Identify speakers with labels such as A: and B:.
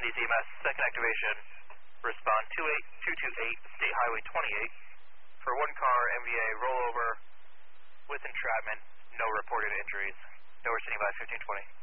A: Andy ZMS, second activation, respond 28228 State Highway 28 for one car MVA rollover with entrapment, no reported injuries. Nowhere standing by 1520.